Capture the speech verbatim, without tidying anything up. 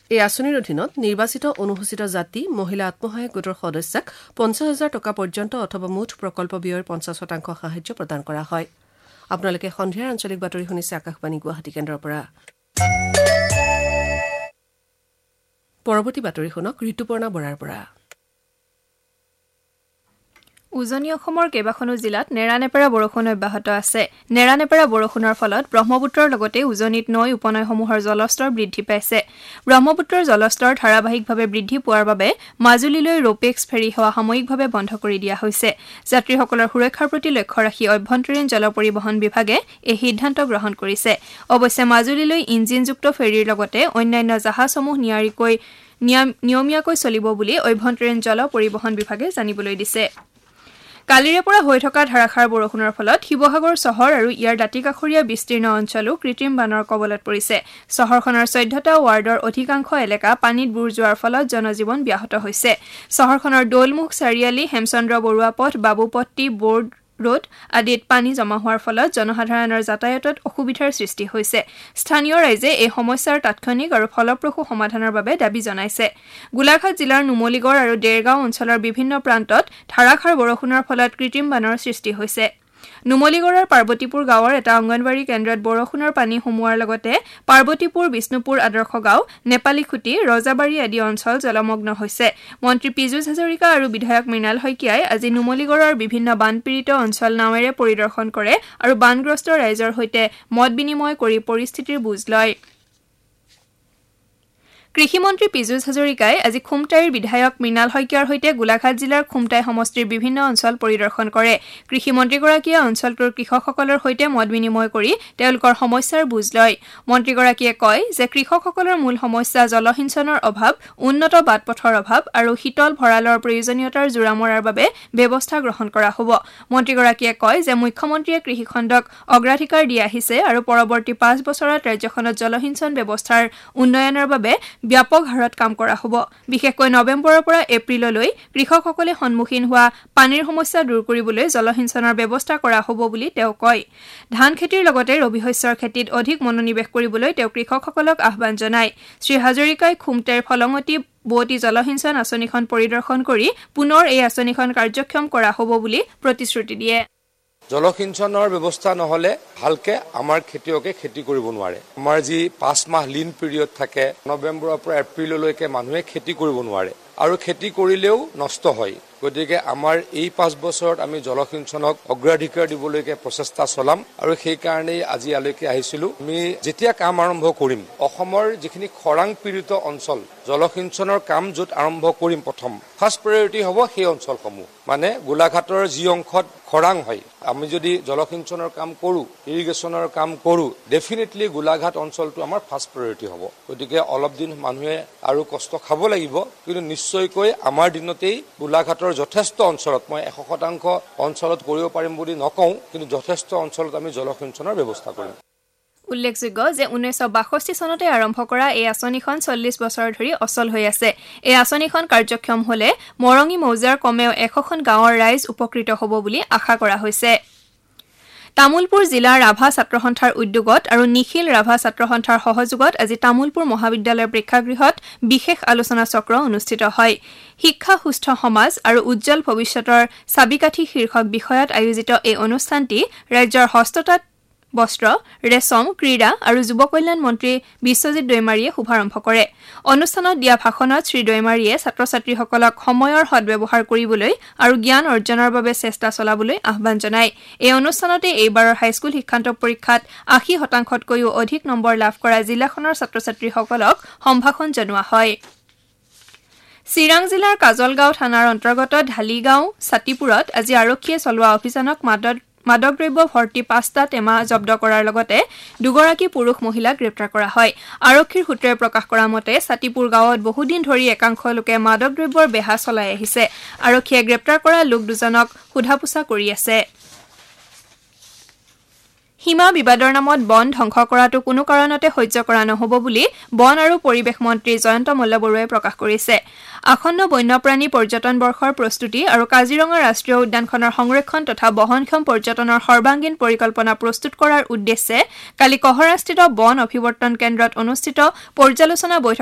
এই আঁচনিৰ অধীনত নিৰ্বাচিত অনুসূচিত জাতি মহিলা আত্মসহায়ক গোটৰ সদস্যাক পঞ্চাছ হাজাৰ টকা পৰ্যন্ত অথবা মুঠ প্ৰকল্প ব্যয়ৰ পঞ্চাছ শতাংশ সাহায্য প্ৰদান কৰা হয়। আপোনালোকে সন্ধিয়াৰ আঞ্চলিক বাতৰি শুনিছে আকাশবাণী গুৱাহাটী কেন্দ্ৰৰ পৰা। পৰৱৰ্তী বাতৰি শুনক ঋতুপৰ্ণা বৰাৰ পৰা। উজনি অসমৰ কেইবাখনো জিলাত নেৰানেপেৰা বৰষুণ অব্যাহত আছে। নেৰানেপেৰা বৰষুণৰ ফলত ব্ৰহ্মপুত্ৰৰ লগতে উজনিত নৈ উপনৈসমূহৰ জলস্তৰ বৃদ্ধি পাইছে। ব্ৰহ্মপুত্ৰৰ জলস্তৰ ধাৰাবাহিকভাৱে বৃদ্ধি পোৱাৰ বাবে মাজুলীলৈ ৰোপেক্স ফেৰী সেৱা সাময়িকভাৱে বন্ধ কৰি দিয়া হৈছে। যাত্ৰীসকলৰ সুৰক্ষাৰ প্ৰতি লক্ষ্য ৰাখি অভ্যন্তৰীণ জল পৰিবহণ বিভাগে এই সিদ্ধান্ত গ্ৰহণ কৰিছে। অৱশ্যে মাজুলীলৈ ইঞ্জিনযুক্ত ফেৰীৰ লগতে অন্যান্য জাহাজসমূহ নিয়াৰিকৈ নিয়মীয়াকৈ চলিব বুলি অভ্যন্তৰীণ জল পৰিবহণ বিভাগে জানিবলৈ দিছে। কালিৰে পৰা হৈ থকা ধাৰাসাৰ বৰষুণৰ ফলত শিৱসাগৰ চহৰ আৰু ইয়াৰ দাঁতিকাষৰীয়া বিস্তীৰ্ণ অঞ্চলো কৃত্ৰিম বানৰ কবলত পৰিছে। চহৰখনৰ চৈধ্যটা ৱাৰ্ডৰ অধিকাংশ এলেকা পানীত বুৰ যোৱাৰ ফলত জনজীৱন ব্যাহত হৈছে। চহৰখনৰ দৌলমুখ চাৰিআলি, হেমচন্দ্ৰ বৰুৱা পথ, বাবুপট্টি, বোৰ্ড ৰোড আদিত পানী জমা হোৱাৰ ফলত জনসাধাৰণৰ যাতায়াতত অসুবিধাৰ সৃষ্টি হৈছে। স্থানীয় ৰাইজে এই সমস্যাৰ তাৎক্ষণিক আৰু ফলপ্ৰসূ সমাধানৰ বাবে দাবী জনাইছে। গোলাঘাট জিলাৰ নুমলীগড় আৰু ডেৰগাঁও অঞ্চলৰ বিভিন্ন প্ৰান্তত ধাৰাসাৰ বৰষুণৰ ফলত কৃত্ৰিম বানৰ সৃষ্টি হৈছে। নুমলীগড়ৰ পাৰ্বতীপুৰ গাঁৱৰ এটা অংগনৱাড়ী কেন্দ্ৰত বৰষুণৰ পানী সোমোৱাৰ লগতে পাৰ্বতীপুৰ, বিষ্ণুপুৰ, আদৰ্শ গাঁও, নেপালীখুটি, ৰজাবাৰী আদি অঞ্চল জলমগ্ন হৈছে। মন্ত্ৰী পীযুষ হাজৰিকা আৰু বিধায়ক মৃণাল শইকীয়াই আজি নুমলীগড়ৰ বিভিন্ন বানপীড়িত অঞ্চল নাৱেৰে পৰিদৰ্শন কৰে আৰু বানগ্ৰস্ত ৰাইজৰ সৈতে মত বিনিময় কৰি পৰিস্থিতিৰ বুজ লয়। কৃষিমন্ত্ৰী পীযুষ হাজৰিকাই আজি খুমটাইৰ বিধায়ক মৃণাল শইকীয়াৰ সৈতে গোলাঘাট জিলাৰ খুমটাই সমষ্টিৰ বিভিন্ন অঞ্চল পৰিদৰ্শন কৰে। কৃষিমন্ত্ৰীগৰাকীয়ে অঞ্চলটোৰ কৃষকসকলৰ সৈতে মত বিনিময় কৰি তেওঁলোকৰ সমস্যাৰ বুজ লয়। মন্ত্ৰীগৰাকীয়ে কয় যে কৃষকসকলৰ মূল সমস্যা জলসিঞ্চনৰ অভাৱ, উন্নত বাটপথৰ অভাৱ আৰু শীতল ভঁৰালৰ প্ৰয়োজনীয়তাৰ জোৰা মৰাৰ বাবে ব্যৱস্থা গ্ৰহণ কৰা হ'ব। মন্ত্ৰীগৰাকীয়ে কয় যে মুখ্যমন্ত্ৰীয়ে কৃষিখণ্ডক অগ্ৰাধিকাৰ দি আহিছে আৰু পৰৱৰ্তী পাঁচ বছৰত ৰাজ্যখনত জলসিঞ্চন ব্যৱস্থাৰ উন্নয়নৰ বাবে ব্যাপক হাৰত কাম কৰা হ'ব। বিশেষকৈ নৱেম্বৰৰ পৰা এপ্ৰিললৈ কৃষকসকলে সন্মুখীন হোৱা পানীৰ সমস্যা দূৰ কৰিবলৈ জলসিঞ্চনৰ ব্যৱস্থা কৰা হ'ব বুলি তেওঁ কয়। ধান খেতিৰ লগতে ৰবি শস্যৰ খেতিত অধিক মনোনিৱেশ কৰিবলৈ তেওঁ কৃষকসকলক আহ্বান জনায়। শ্ৰী হাজৰিকাই খুমটাইৰ ফলঙতি বোৱতী জলসিঞ্চন আঁচনিখন পৰিদৰ্শন কৰি পুনৰ এই আঁচনিখন কাৰ্যক্ষম কৰা হ'ব বুলি প্ৰতিশ্ৰুতি দিয়ে। জলসিঞ্চনৰ ব্যৱস্থা নহলে ভালকে আমাৰ খেতিয়কে খেতি কৰিব নোৱাৰে। আমাৰ যি পাঁচ মাহ লিন পিৰিয়ড থাকে, নৱেম্বৰৰ পৰা এপ্ৰিললৈকে মানুহে খেতি কৰিব নোৱাৰে আৰু খেতি কৰিলেও নষ্ট হয়। গতিকে আমাৰ এই পাঁচ বছৰত আমি জলসিঞ্চনক অগ্ৰাধিকাৰ দিবলৈকে প্ৰচেষ্টা চলাম আৰু সেইকাৰণেই আজি ইয়ালৈকে আহিছিলো। আমি যেতিয়া কাম আৰম্ভ কৰিম, অসমৰ যিখিনি খৰাং পীড়িত অঞ্চল জলসিঞ্চনৰ কাম য'ত আৰম্ভ কৰিম, প্ৰথম ফাৰ্ষ্ট প্ৰায়ৰিটি হ'ব সেই অঞ্চলসমূহ। মানে গোলাঘাটৰ যি অংশত খৰাং হয়, আমি যদি জলসিঞ্চনৰ কাম কৰো, ইৰিগেশ্যনৰ কাম কৰো, ডেফিনেটলি গোলাঘাট অঞ্চলটো আমাৰ ফাৰ্ষ্ট প্ৰায়ৰিটি হ'ব। গতিকে অলপ দিন মানুহে আৰু কষ্ট খাব লাগিব, কিন্তু নিশ্চয়কৈ আমাৰ দিনতেই গোলাঘাটৰ যথেষ্ট অঞ্চলত, মই এশ শতাংশ অঞ্চলত কৰিব পাৰিম বুলি নকওঁ, কিন্তু যথেষ্ট অঞ্চলত আমি জলসিঞ্চনৰ ব্যৱস্থা কৰিম। উল্লেখযোগ্য যে ঊনৈছশ বাষষ্ঠি চনতে আৰম্ভ কৰা এই আঁচনিখন চল্লিছ বছৰ ধৰি অচল হৈ আছে। এই আঁচনিখন কাৰ্যক্ষম হলে মৰঙী মৌজাৰ কমেও এশখন গাঁৱৰ ৰাইজ উপকৃত হ'ব বুলি আশা কৰা হৈছে। তামুলপুৰ জিলাৰ ৰাভা ছাত্ৰ সন্থাৰ উদ্যোগত আৰু নিখিল ৰাভা ছাত্ৰ সন্থাৰ সহযোগত আজি তামুলপুৰ মহাবিদ্যালয়ৰ প্ৰেক্ষাগৃহত বিশেষ আলোচনা চক্ৰ অনুষ্ঠিত হয়। শিক্ষা, সুস্থ সমাজ আৰু উজ্জ্বল ভৱিষ্যতৰ চাবিকাঠি শীৰ্ষক বিষয়ত আয়োজিত এই অনুষ্ঠানটি ৰাজ্যৰ হস্ততাঁত বস্ত্ৰ, ৰেচম, ক্ৰীড়া আৰু যুৱ কল্যাণ মন্ত্ৰী বিশ্বজিৎ দৈমাৰীয়ে শুভাৰম্ভ কৰে। অনুষ্ঠানত দিয়া ভাষণত শ্ৰী দৈমাৰীয়ে ছাত্ৰ ছাত্ৰীসকলক সময়ৰ সদ্ব্যৱহাৰ কৰিবলৈ আৰু জ্ঞান অৰ্জনৰ বাবে চেষ্টা চলাবলৈ আহ্বান জনায়। এই অনুষ্ঠানতে এইবাৰৰ হাইস্কুল শিক্ষান্ত পৰীক্ষাত আশী শতাংশতকৈও অধিক নম্বৰ লাভ কৰা জিলাখনৰ ছাত্ৰ ছাত্ৰীসকলক সম্ভাষণ জনোৱা হয়। চিৰাং জিলাৰ কাজলগাঁও থানাৰ অন্তৰ্গত ঢালিগাঁও ছাতিপুৰত আজি আৰক্ষীয়ে চলোৱা অভিযানক মাদক মাদক দ্ৰব্য ভৰ্তি পাঁচটা টেমা জব্দ কৰাৰ লগতে দুগৰাকী পুৰুষ মহিলাক গ্ৰেপ্তাৰ কৰা হয়। আৰক্ষীৰ সূত্ৰই প্ৰকাশ কৰা মতে ছাতিপুৰ গাঁৱত বহুদিন ধৰি একাংশ লোকে মাদক দ্ৰব্যৰ বেহা চলাই আহিছে। আৰক্ষীয়ে গ্ৰেপ্তাৰ কৰা লোক দুজনক সোধা পোছা কৰি আছে। সীমা বিবাদৰ নামত বন ধ্বংস কৰাটো কোনো কাৰণতে সহ্য কৰা নহ'ব বুলি বন আৰু পৰিৱেশ মন্ত্ৰী জয়ন্ত মল্লবৰুৱাই প্ৰকাশ কৰিছে। আসন্ন বন্যপ্ৰাণী পৰ্যটন বৰ্ষৰ প্ৰস্তুতি আৰু কাজিৰঙা ৰাষ্ট্ৰীয় উদ্যানখনৰ সংৰক্ষণ তথা বহনক্ষম পৰ্যটনৰ সৰ্বাংগীন পৰিকল্পনা প্ৰস্তুত কৰাৰ উদ্দেশ্যে কালি কহৰাস্থিত বন অভিৱৰ্তন কেন্দ্ৰত অনুষ্ঠিত পৰ্যালোচনা বৈঠক